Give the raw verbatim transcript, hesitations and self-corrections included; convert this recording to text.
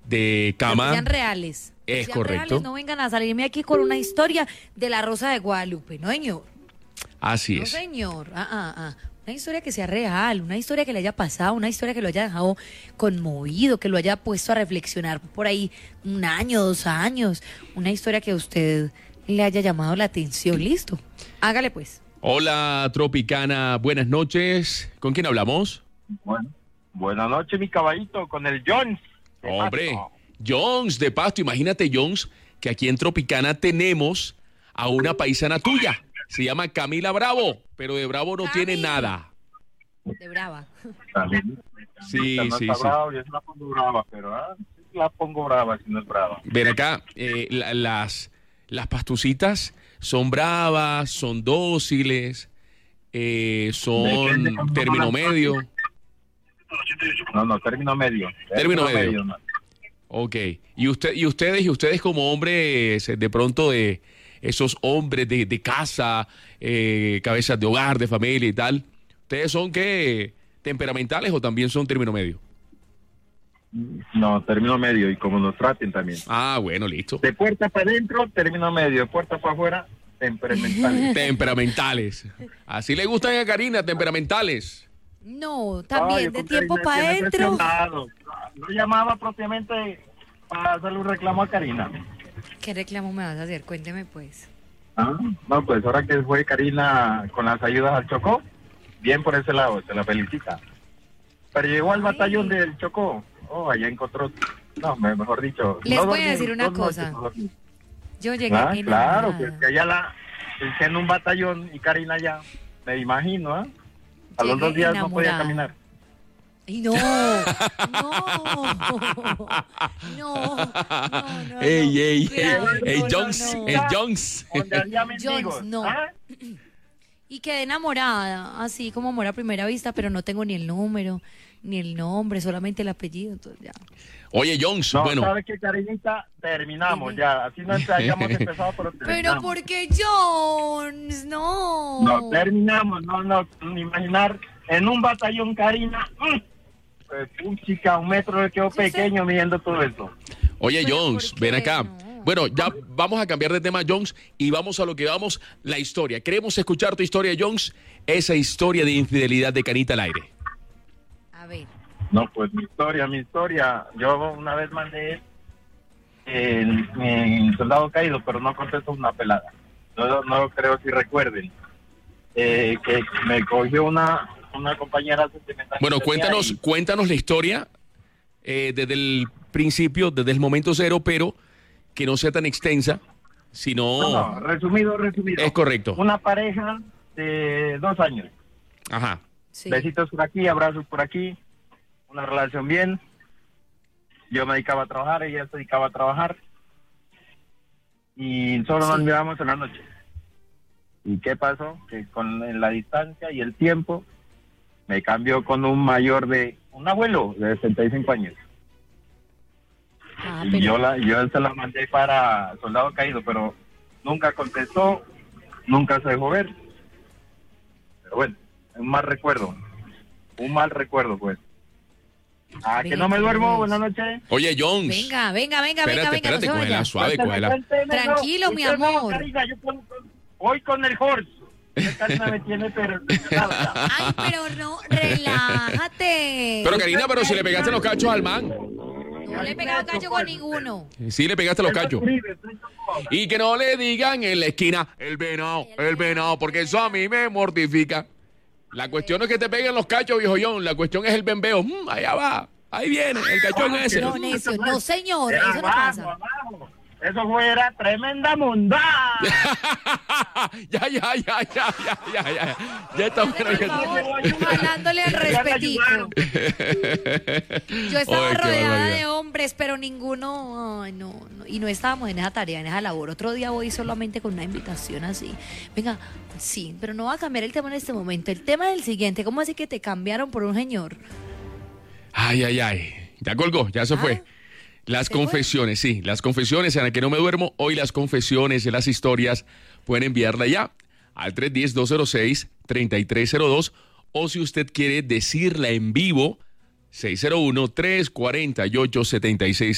de Pero cama. que sean reales. Que Es sean correcto. reales, no vengan a salirme aquí con una historia de la Rosa de Guadalupe, no señor. Así No es. señor. Ah, ah, ah. Una historia que sea real, una historia que le haya pasado, una historia que lo haya dejado conmovido, que lo haya puesto a reflexionar por ahí un año, dos años. Una historia que a usted le haya llamado la atención. Listo. Hágale pues. Hola, Tropicana. Buenas noches. ¿Con quién hablamos? Bueno, buenas noches, mi caballito, con el Jones. de Hombre, Pasto. Jones de Pasto. Imagínate, Jones, que aquí en Tropicana tenemos a una paisana tuya. Se llama Camila Bravo, pero de Bravo no tiene Cami. nada. De brava. También. Sí, no sí, está sí. bravo, yo sí la pongo brava, pero ah, sí la pongo brava si no es brava. Ven acá, eh, la- las, las pastucitas son bravas, son dóciles, eh, son Depende cómo término las- medio. No, no, término medio. Término medio. no. Ok. Y usted, y ustedes, y ustedes como hombres, eh, de pronto de esos hombres de, de casa, eh, cabezas de hogar, de familia y tal, ¿ustedes son qué? ¿Temperamentales o también son término medio? No, término medio, y como nos traten también. Ah, bueno, listo. De puerta para adentro, término medio. De puerta para afuera, temperamental. Temperamentales. Así le gustan a Karina, temperamentales. No, también Ay, de con tiempo Karina para tiene adentro. presionado. No llamaba propiamente para hacerle un reclamo a Karina. ¿Qué reclamo me vas a hacer? Cuénteme pues. Ah, no, pues ahora que fue Karina con las ayudas al Chocó, bien por ese lado, se la felicita. Pero llegó al Ay. batallón del Chocó, oh, allá encontró, no, me- mejor dicho. Les no voy a dormí, decir una dos noches cosa. no dormí. Yo llegué Ah, enamorada. claro, pues que allá la, que en un batallón y Karina allá, me imagino, ¿ah? A los Llegué dos días no podía enamorada. caminar. Ay, no, no, no, no, no. Ey, no. ey, Cuidado, ey, ey, no, no, Jones, no. ey, Jones. Donde había mendigos, Jones, no. ¿ah? Y quedé enamorada, así como amor a primera vista, pero no tengo ni el número, ni el nombre, solamente el apellido, entonces ya. Oye, Jones, No, bueno, ¿sabes qué, Karinita? Terminamos Dime. ya, así no hayamos empezado, pero Pero terminamos. ¿por qué Jones? No. No, terminamos, no, no, ni imaginar, en un batallón, Karina, mm, pues, un chica, un metro le quedó Sí, sí. pequeño midiendo todo eso. oye, Pero Jones, ¿por ven qué acá. no? Bueno, ya vamos a cambiar de tema, Jones, y vamos a lo que vamos, la historia. Queremos escuchar tu historia, Jones, esa historia de infidelidad de Canita al aire. A ver. No, pues mi historia, mi historia, yo una vez mandé en, en Soldado Caído, pero no contestó una pelada. No, no creo si recuerden. Eh, que me cogió una, una compañera sentimental. Bueno, que tenía cuéntanos, y- cuéntanos la historia eh, desde el principio, desde el momento cero, pero que no sea tan extensa, sino... No, no, resumido, resumido. Es correcto. Una pareja de dos años. Ajá. Sí. Besitos por aquí, abrazos por aquí. Una relación bien. Yo me dedicaba a trabajar, ella se dedicaba a trabajar. Y solo nos Sí. mirábamos en la noche. ¿Y qué pasó? Que con la distancia y el tiempo me cambió con un mayor de... un abuelo de sesenta y cinco años. Ah, Y pero- yo, la, yo se la mandé para Soldado Caído, pero nunca contestó, nunca se dejó ver. Pero bueno, un mal recuerdo. Un mal recuerdo, pues. Ah, que no me duermo, buenas noches. Oye, Jones. Venga, venga, venga, Espérate, venga, venga, espérate, no se cógela vaya. suave, Cuénteme, cógela. cuénteme, no. Tranquilo, mi Usted no, amor. Karina, yo con- con- voy con el horse. Esta Karina me tiene pero impresionado ya. Ay, pero no, relájate. Pero Karina, pero si le pegaste los cachos al man. No le he pegado cacho con ninguno. Sí, le pegaste los cachos. Y que no le digan en la esquina, el venado, el venado, porque eso a mí me mortifica. La cuestión no es que te peguen los cachos, viejo John, la cuestión es el bembeo. Mm, allá va, ahí viene, el cachón ese. No, necio, no, señor, Era eso no abajo, pasa. abajo. Eso fuera tremenda mundada. ya, ya, ya, ya, ya, ya, ya. Ya está bueno. Por ya está. favor, jalándole el Ya me respetico. ayudaron. Yo estaba Ay, qué rodeada barbaridad. de hombres, pero ninguno, ay, no, no, y no estábamos en esa tarea, en esa labor. Otro día voy solamente con una invitación así. Venga, sí, pero no va a cambiar el tema en este momento. El tema es el siguiente, ¿cómo así que te cambiaron por un señor? Ay, ay, ay. Ya colgó, ya se fue. Las ¿se fue? confesiones, sí, las confesiones en las que no me duermo. Hoy las confesiones de las historias pueden enviarla ya al tres uno cero, dos cero seis, tres tres cero dos o si usted quiere decirla en vivo, seis cero uno, tres cuatro ocho, siete seis